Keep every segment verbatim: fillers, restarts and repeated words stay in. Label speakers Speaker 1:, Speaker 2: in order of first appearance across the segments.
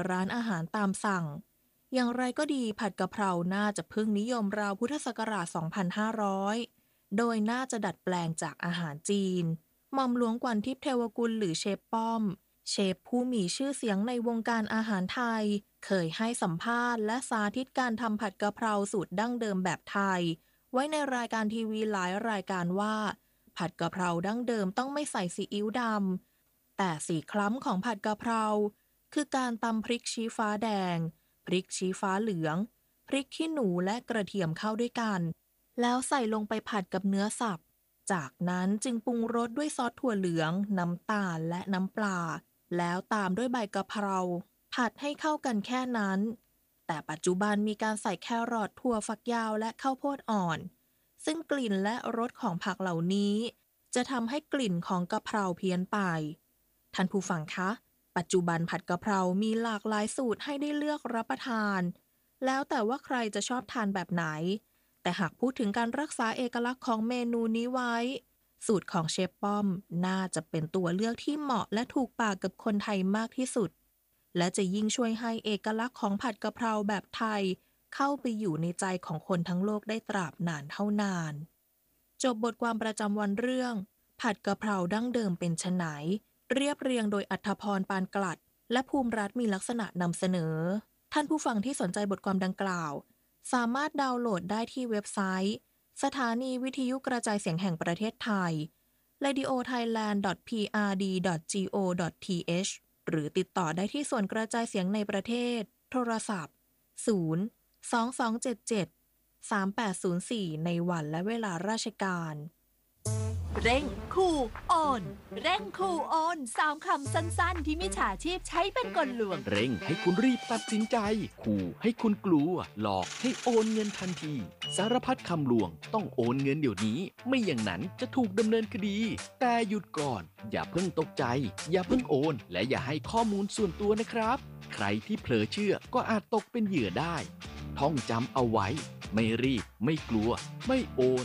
Speaker 1: ร้านอาหารตามสั่งอย่างไรก็ดีผัดกะเพราน่าจะเพิ่งนิยมราวพุทธศักราช สองพันห้าร้อย โดยน่าจะดัดแปลงจากอาหารจีนหม่อมหลวงกวันทิพย์เทวกุลหรือเชฟป้อมเชฟผู้มีชื่อเสียงในวงการอาหารไทยเคยให้สัมภาษณ์และสาธิตการทำผัดกะเพราสูตรดั้งเดิมแบบไทยไว้ในรายการทีวีหลายรายการว่าผัดกะเพราดั้งเดิมต้องไม่ใส่ซีอิ๊วดำแต่สีคล้ำของผัดกะเพราคือการตำพริกชี้ฟ้าแดงพริกชี้ฟ้าเหลืองพริกขี้หนูและกระเทียมเข้าด้วยกันแล้วใส่ลงไปผัดกับเนื้อสับจากนั้นจึงปรุงรสด้วยซอสถั่วเหลืองน้ำตาลและน้ำปลาแล้วตามด้วยใบกะเพราผัดให้เข้ากันแค่นั้นแต่ปัจจุบันมีการใส่แครอทถั่วฝักยาวและข้าวโพดอ่อนซึ่งกลิ่นและรสของผักเหล่านี้จะทำให้กลิ่นของกะเพราเพี้ยนไปท่านผู้ฟังคะปัจจุบันผัดกะเพรามีหลากหลายสูตรให้ได้เลือกรับประทานแล้วแต่ว่าใครจะชอบทานแบบไหนแต่หากพูดถึงการรักษาเอกลักษณ์ของเมนูนี้ไว้สูตรของเชฟป้อมน่าจะเป็นตัวเลือกที่เหมาะและถูกปากกับคนไทยมากที่สุดและจะยิ่งช่วยให้เอกลักษณ์ของผัดกะเพราแบบไทยเข้าไปอยู่ในใจของคนทั้งโลกได้ตราบนานเท่านานจบบทความประจำวันเรื่องผัดกะเพราดั้งเดิมเป็นไฉนเรียบเรียงโดยอัธพรปานกลัดและภูมิรัฐมีลักษณะนำเสนอท่านผู้ฟังที่สนใจบทความดังกล่าวสามารถดาวน์โหลดได้ที่เว็บไซต์สถานีวิทยุกระจายเสียงแห่งประเทศไทย เรดิโอไทยแลนด์ ดอท พี อาร์ ดี ดอท จี โอ ดอท ที เอช หรือติดต่อได้ที่ส่วนกระจายเสียงในประเทศโทรศัพท์ศูนย์ สอง สอง เจ็ด เจ็ด สาม แปด ศูนย์ สี่ในวันและเวลาราชการ
Speaker 2: เร่งคูโอนเร่งคูโอนสามคำสั้นๆที่มิจฉาชีพใช้เป็นกลลวง
Speaker 3: เร่งให้คุณรีบตัดสินใจขู่ให้คุณกลัวหลอกให้โอนเงินทันทีสารพัดคำลวงต้องโอนเงินเดี๋ยวนี้ไม่อย่างนั้นจะถูกดำเนินคดีแต่หยุดก่อนอย่าเพิ่งตกใจอย่าเพิ่งโอนและอย่าให้ข้อมูลส่วนตัวนะครับใครที่เผลอเชื่อก็อาจตกเป็นเหยื่อได้ท่องจำเอาไว้ไม่รีบไม่กลัวไม่โอน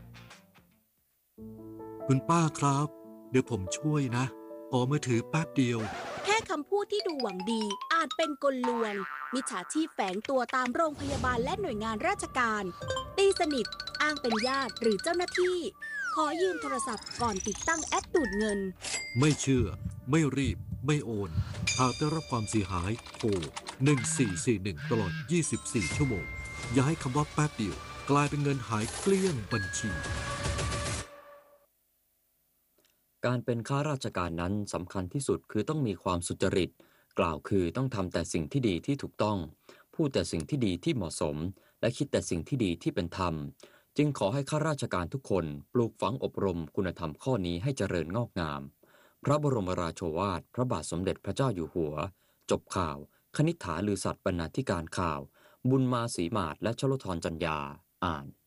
Speaker 4: คุณป้าครับเดี๋ยวผมช่วยนะขอมือถือแป๊บเดียว
Speaker 5: แค่คำพูดที่ดูหวังดีอาจเป็นกลลวงมิจฉาชีพแฝงตัวตามโรงพยาบาลและหน่วยงานราชการตีสนิทอ้างเป็นญาติหรือเจ้าหน้าที่ขอยืมโทรศัพท์ก่อนติดตั้งแอปดูดเงิน
Speaker 4: ไม่เชื่อไม่รีบไม่โอนหากได้รับความเสียหายโทรหนึ่งสี่สี่หนึ่งตลอดยี่สิบสี่ชั่วโมงอย่าให้คำว่าแป๊บเดียวกลายเป็นเงินหายเกลี้ยงบัญชี
Speaker 6: การเป็นข้าราชการนั้นสำคัญที่สุดคือต้องมีความสุจริตกล่าวคือต้องทำแต่สิ่งที่ดีที่ถูกต้องพูดแต่สิ่งที่ดีที่เหมาะสมและคิดแต่สิ่งที่ดีที่เป็นธรรมจึงขอให้ข้าราชการทุกคนปลูกฝังอบรมคุณธรรมข้อนี้ให้เจริญงอกงามพระบรมราโชวาทพระบาทสมเด็จพระเจ้าอยู่หัวจบข่าวคณิษฐาลือสัตย์บรรณาธิการข่าวบุญมาศรีมาศและชลธรจัญญาอ่าน